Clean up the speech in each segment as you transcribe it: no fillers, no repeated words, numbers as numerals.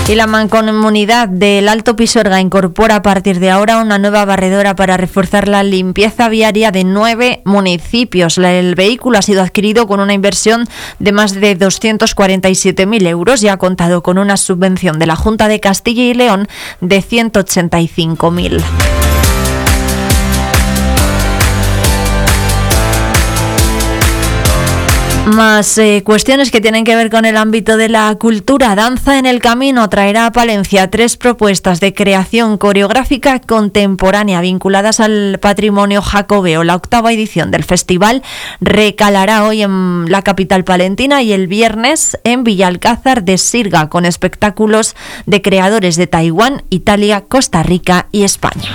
Y la Mancomunidad del Alto Pisuerga incorpora a partir de ahora una nueva barredora para reforzar la limpieza viaria de 9 municipios. El vehículo ha sido adquirido con una inversión de más de 247.000 euros y ha contado con una subvención de la Junta de Castilla y León de 185.000. Más cuestiones que tienen que ver con el ámbito de la cultura. Danza en el Camino traerá a Palencia 3 propuestas de creación coreográfica contemporánea vinculadas al patrimonio jacobeo. La 8ª edición del festival recalará hoy en la capital palentina y el viernes en Villalcázar de Sirga, con espectáculos de creadores de Taiwán, Italia, Costa Rica y España.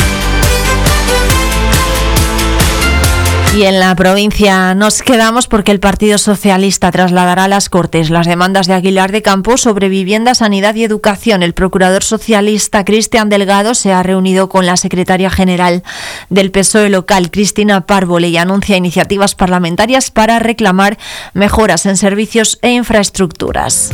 Y en la provincia nos quedamos porque el Partido Socialista trasladará a las Cortes las demandas de Aguilar de Campos sobre vivienda, sanidad y educación. El procurador socialista Cristian Delgado se ha reunido con la secretaria general del PSOE local, Cristina Párvole, y anuncia iniciativas parlamentarias para reclamar mejoras en servicios e infraestructuras.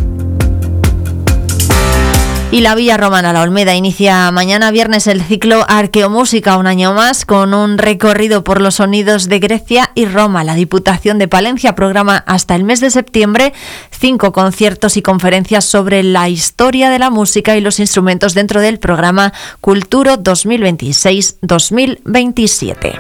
Y la Villa Romana La Olmeda inicia mañana viernes el ciclo Arqueomúsica, un año más, con un recorrido por los sonidos de Grecia y Roma. La Diputación de Palencia programa hasta el mes de septiembre 5 conciertos y conferencias sobre la historia de la música y los instrumentos dentro del programa Culturo 2026-2027.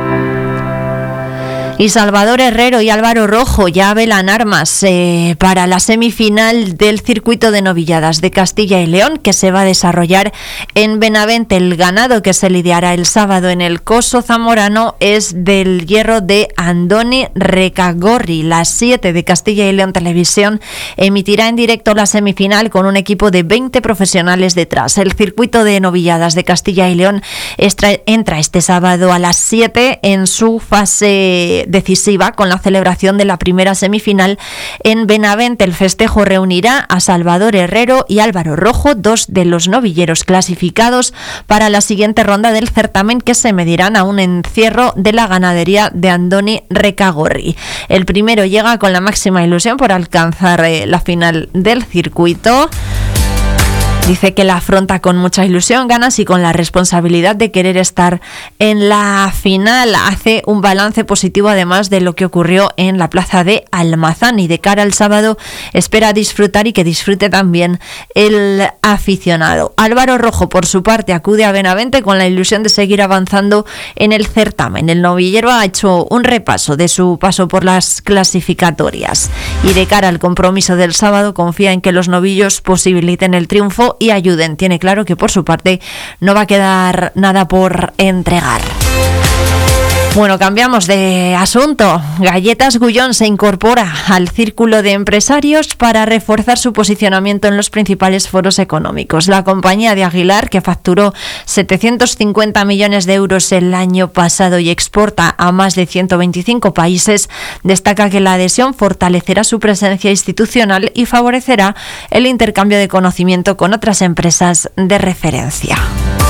Y Salvador Herrero y Álvaro Rojo ya velan armas para la semifinal del circuito de novilladas de Castilla y León, que se va a desarrollar en Benavente. El ganado que se lidiará el sábado en el Coso Zamorano es del hierro de Andoni Recagorri. Las 7 de Castilla y León Televisión emitirá en directo la semifinal con un equipo de 20 profesionales detrás. El circuito de novilladas de Castilla y León entra este sábado a las 7 en su fase decisiva, con la celebración de la primera semifinal en Benavente. El festejo reunirá a Salvador Herrero y Álvaro Rojo, 2 de los novilleros clasificados para la siguiente ronda del certamen, que se medirán a un encierro de la ganadería de Andoni Recagorri. El primero llega con la máxima ilusión por alcanzar la final del circuito. Dice que la afronta con mucha ilusión, ganas y con la responsabilidad de querer estar en la final. Hace un balance positivo además de lo que ocurrió en la plaza de Almazán, y de cara al sábado espera disfrutar y que disfrute también el aficionado. Álvaro Rojo, por su parte, acude a Benavente con la ilusión de seguir avanzando en el certamen. El novillero ha hecho un repaso de su paso por las clasificatorias y de cara al compromiso del sábado confía en que los novillos posibiliten el triunfo y ayuden. Tiene claro que por su parte no va a quedar nada por entregar. Bueno, cambiamos de asunto. Galletas Gullón se incorpora al círculo de empresarios para reforzar su posicionamiento en los principales foros económicos. La compañía de Aguilar, que facturó 750 millones de euros el año pasado y exporta a más de 125 países, destaca que la adhesión fortalecerá su presencia institucional y favorecerá el intercambio de conocimiento con otras empresas de referencia.